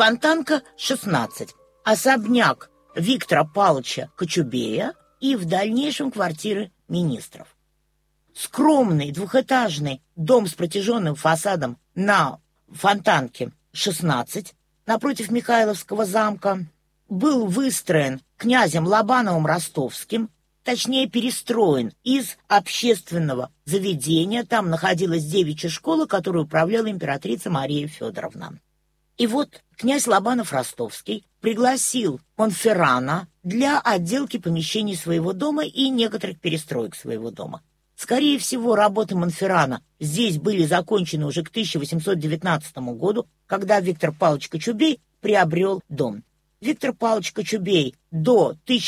Фонтанка, 16. Особняк Виктора Павловича Кочубея и в дальнейшем квартиры министров. Скромный двухэтажный дом с протяженным фасадом на Фонтанке, 16, напротив Михайловского замка, был выстроен князем Лобановым Ростовским, точнее перестроен из общественного заведения. Там находилась девичья школа, которую управляла императрица Мария Федоровна. И вот князь Лобанов Ростовский пригласил Монферрана для отделки помещений своего дома и некоторых перестроек своего дома. Скорее всего, работы Монферрана здесь были закончены уже к 1819 году, когда Виктор Павлович Кочубей приобрел дом. Виктор Павлович Кочубей до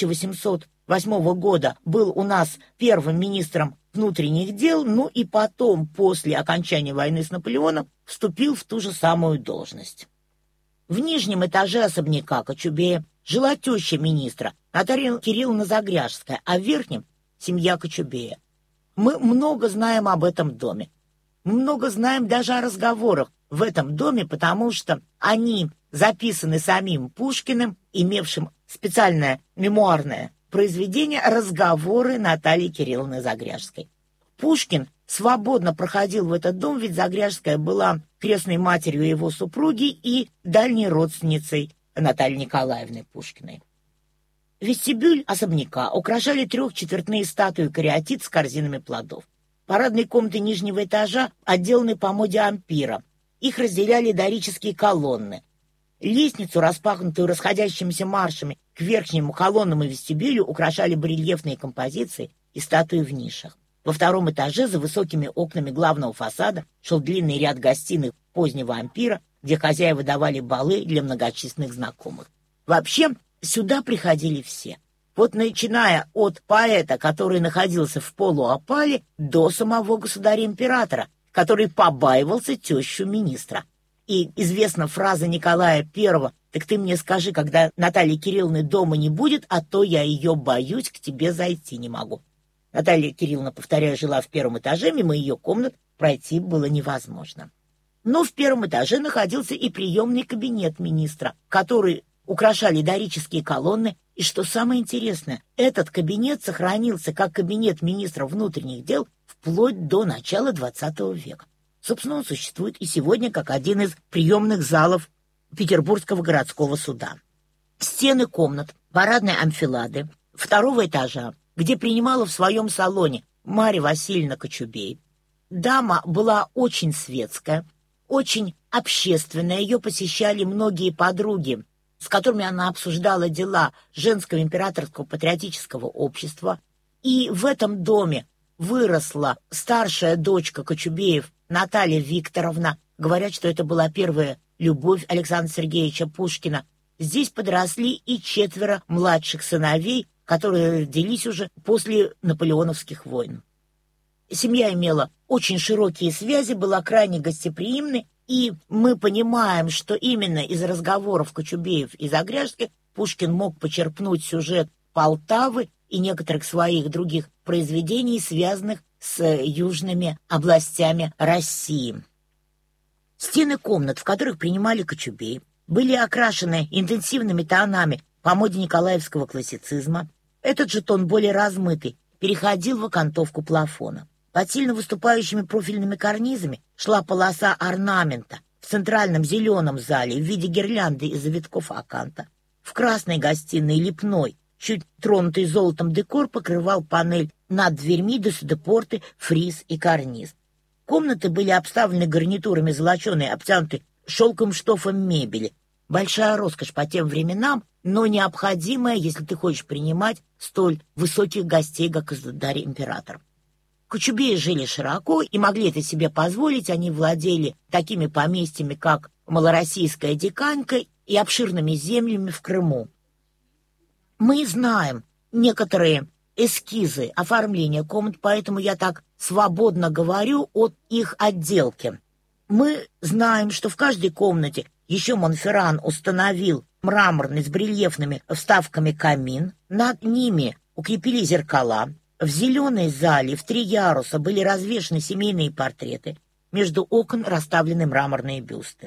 1808 года был у нас первым министром внутренних дел, ну и потом, после окончания войны с Наполеоном, вступил в ту же самую должность. В нижнем этаже особняка Кочубея жила теща министра Наталья Кирилловна Загряжская, а в верхнем — семья Кочубея. Мы много знаем об этом доме. Мы много знаем даже о разговорах в этом доме, потому что они записаны самим Пушкиным, имевшим специальное мемуарное произведение «Разговоры Натальи Кирилловны Загряжской». Пушкин свободно проходил в этот дом, ведь Загряжская была крестной матерью его супруги и дальней родственницей Натальи Николаевны Пушкиной. Вестибюль особняка украшали трехчетвертные статуи кариатид с корзинами плодов. Парадные комнаты нижнего этажа отделаны по моде ампира. Их разделяли дорические колонны. Лестницу, распахнутую расходящимися маршами к верхнему колоннам и вестибюлю, украшали барельефные композиции и статуи в нишах. Во втором этаже за высокими окнами главного фасада шел длинный ряд гостиных позднего ампира, где хозяева давали балы для многочисленных знакомых. Вообще, сюда приходили все. Вот начиная от поэта, который находился в полуопале, до самого государя-императора, который побаивался тещу министра. И известна фраза Николая I: «Так ты мне скажи, когда Натальи Кирилловны дома не будет, а то я ее боюсь, к тебе зайти не могу». Наталья Кирилловна, повторяю, жила в первом этаже, мимо ее комнат пройти было невозможно. Но в первом этаже находился и приемный кабинет министра, который украшали дорические колонны, и, что самое интересное, этот кабинет сохранился как кабинет министра внутренних дел вплоть до начала XX века. Собственно, он существует и сегодня как один из приемных залов Петербургского городского суда. Стены комнат, парадной анфилады второго этажа, где принимала в своем салоне Марья Васильевна Кочубей. Дама была очень светская, очень общественная, ее посещали многие подруги, с которыми она обсуждала дела женского императорского патриотического общества. И в этом доме выросла старшая дочка Кочубеев Наталья Викторовна. Говорят, что это была первая любовь Александра Сергеевича Пушкина. Здесь подросли и 4 младших сыновей, которые родились уже после наполеоновских войн. Семья имела очень широкие связи, была крайне гостеприимной, и мы понимаем, что именно из разговоров Кочубеев и Загряжских Пушкин мог почерпнуть сюжет Полтавы и некоторых своих других произведений, связанных с южными областями России. Стены комнат, в которых принимали Кочубей, были окрашены интенсивными тонами по моде николаевского классицизма. Этот же тон, более размытый, переходил в окантовку плафона. Под сильно выступающими профильными карнизами шла полоса орнамента в центральном зеленом зале в виде гирлянды из завитков аканта. В красной гостиной лепной, чуть тронутый золотом декор покрывал панель над дверьми, досудепорты, фриз и карниз. Комнаты были обставлены гарнитурами золоченой, обтянутой шелковым штофом мебели. Большая роскошь по тем временам, но необходимая, если ты хочешь принимать столь высоких гостей, как государь-император. Кочубеи жили широко и могли это себе позволить. Они владели такими поместьями, как Малороссийская Диканька, и обширными землями в Крыму. Мы знаем некоторые эскизы оформления комнат, поэтому я так свободно говорю о их отделке. Мы знаем, что в каждой комнате еще Монферран установил мраморный с барельефными вставками камин, над ними укрепили зеркала. В зеленой зале в 3 яруса были развешаны семейные портреты, между окон расставлены мраморные бюсты.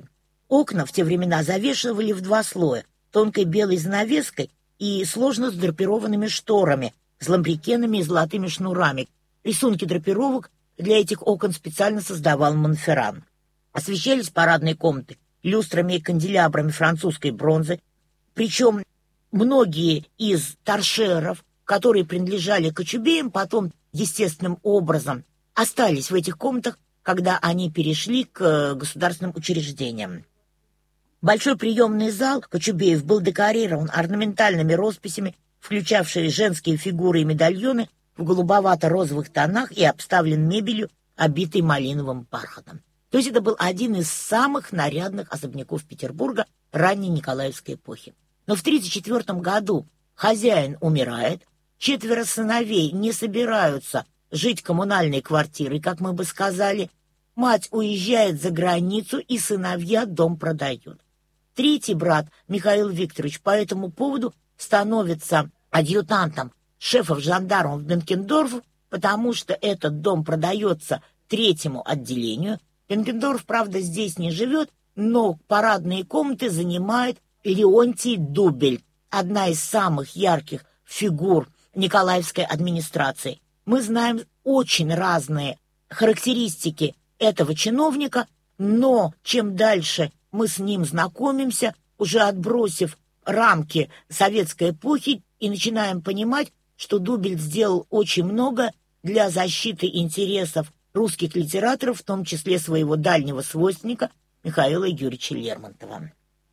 Окна в те времена завешивали в 2 слоя, тонкой белой занавеской и сложно сдрапированными шторами с ламбрикенами и золотыми шнурами. Рисунки драпировок для этих окон специально создавал Монферран. Освещались парадные комнаты люстрами и канделябрами французской бронзы, причем многие из торшеров, которые принадлежали кочубеям, потом естественным образом остались в этих комнатах, когда они перешли к государственным учреждениям. Большой приемный зал кочубеев был декорирован орнаментальными росписями, включавшие женские фигуры и медальоны в голубовато-розовых тонах и обставлен мебелью, обитой малиновым бархатом. То есть это был один из самых нарядных особняков Петербурга ранней Николаевской эпохи. Но в 1934 году хозяин умирает, 4 сыновей не собираются жить в коммунальной квартире, как мы бы сказали, мать уезжает за границу, и сыновья дом продают. 3-й брат, Михаил Викторович, по этому поводу становится адъютантом шефов жандармов Бенкендорфа, потому что этот дом продается 3-му отделению. Бенкендорф, правда, здесь не живет, но парадные комнаты занимает Леонтий Дубель, одна из самых ярких фигур Николаевской администрации. Мы знаем очень разные характеристики этого чиновника, но чем дальше мы с ним знакомимся, уже отбросив рамки советской эпохи, и начинаем понимать, что Дубель сделал очень много для защиты интересов русских литераторов, в том числе своего дальнего свойственника Михаила Юрьевича Лермонтова.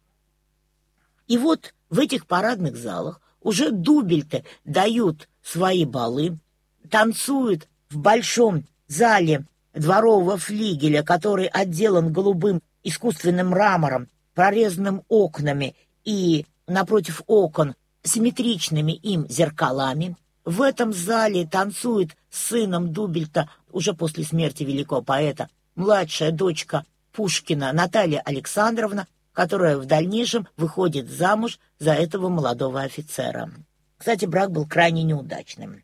И вот в этих парадных залах уже Дубель-то дают свои балы, танцуют в большом зале дворового флигеля, который отделан голубым искусственным мрамором, прорезанным окнами и напротив окон симметричными им зеркалами. В этом зале танцует с сыном Дубельта, уже после смерти великого поэта, младшая дочка Пушкина Наталья Александровна, которая в дальнейшем выходит замуж за этого молодого офицера. Кстати, брак был крайне неудачным.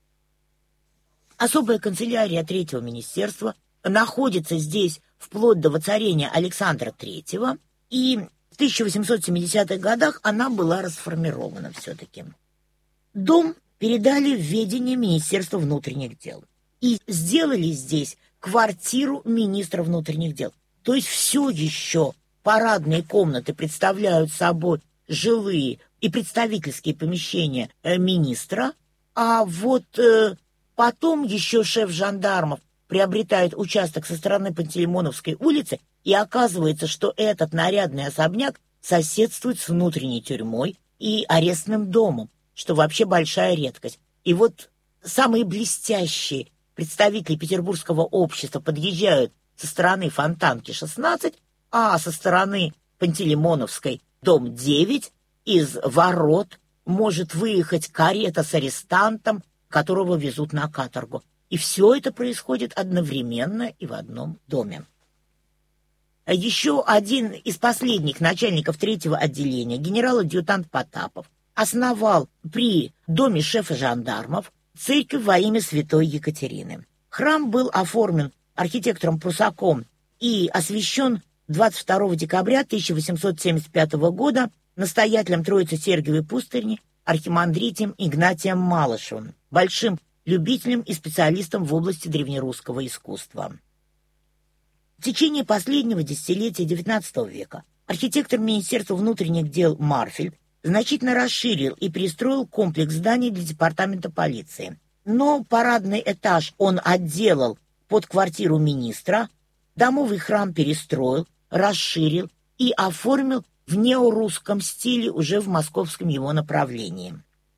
Особая канцелярия 3-го министерства находится здесь вплоть до воцарения Александра III, и в 1870-х годах она была расформирована все-таки. Дом передали в ведение Министерства внутренних дел и сделали здесь квартиру министра внутренних дел. То есть все еще парадные комнаты представляют собой жилые и представительские помещения министра, а вот потом еще шеф жандармов приобретает участок со стороны Пантелеймоновской улицы, и оказывается, что этот нарядный особняк соседствует с внутренней тюрьмой и арестным домом, что вообще большая редкость. И вот самые блестящие представители петербургского общества подъезжают со стороны Фонтанки 16, а со стороны Пантелеймоновской дом 9, из ворот может выехать карета с арестантом, которого везут на каторгу. И все это происходит одновременно и в одном доме. Еще один из последних начальников 3-го отделения, генерал-адъютант Потапов, основал при доме шефа жандармов церковь во имя святой Екатерины. Храм был оформлен архитектором Прусаком и освящен 22 декабря 1875 года настоятелем Троицы-Сергиевой пустыни архимандритом Игнатием Малышевым, большим любителем и специалистом в области древнерусского искусства. В течение последнего десятилетия XIX века архитектор Министерства внутренних дел Марфель значительно расширил и перестроил комплекс зданий для департамента полиции. Но парадный этаж он отделал под квартиру министра, домовый храм перестроил, расширил и оформил в неорусском стиле уже в московском его направлении.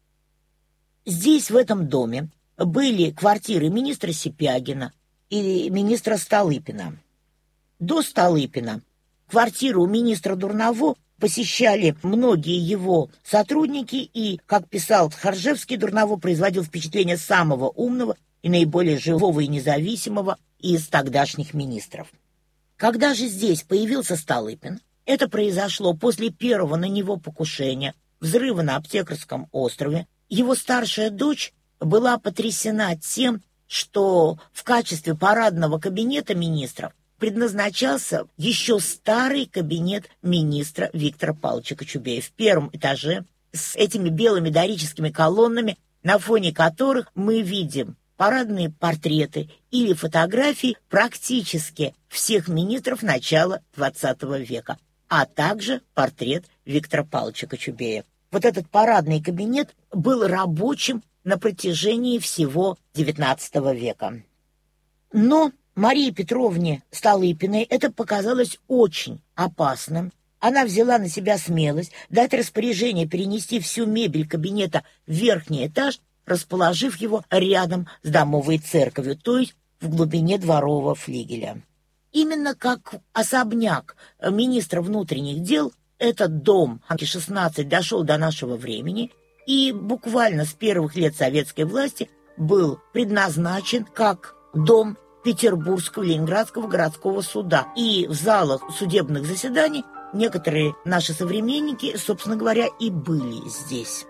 Здесь, в этом доме, были квартиры министра Сипягина и министра Столыпина. До Столыпина квартиру министра Дурново посещали многие его сотрудники, и, как писал Тхаржевский, Дурново производил впечатление самого умного и наиболее живого и независимого из тогдашних министров. Когда же здесь появился Столыпин, это произошло после первого на него покушения, взрыва на Аптекарском острове. Его старшая дочь была потрясена тем, что в качестве парадного кабинета министров предназначался еще старый кабинет министра Виктора Павловича Кочубея в первом этаже с этими белыми дорическими колоннами, на фоне которых мы видим парадные портреты или фотографии практически всех министров начала XX века, а также портрет Виктора Павловича Кочубея. Вот этот парадный кабинет был рабочим на протяжении всего XIX века. Но Марии Петровне Столыпиной это показалось очень опасным. Она взяла на себя смелость дать распоряжение перенести всю мебель кабинета в верхний этаж, расположив его рядом с домовой церковью, то есть в глубине дворового флигеля. Именно как особняк министра внутренних дел, этот дом 16 дошел до нашего времени и буквально с первых лет советской власти был предназначен как дом Петербургского Ленинградского городского суда. И в залах судебных заседаний некоторые наши современники, собственно говоря, и были здесь.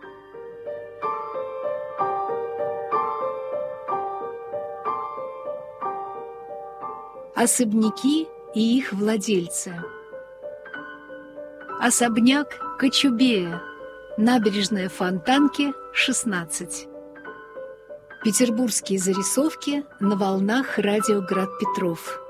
Особняки и их владельцы. Особняк Кочубея. Набережная Фонтанки, 16. Петербургские зарисовки на волнах радио «Град Петров».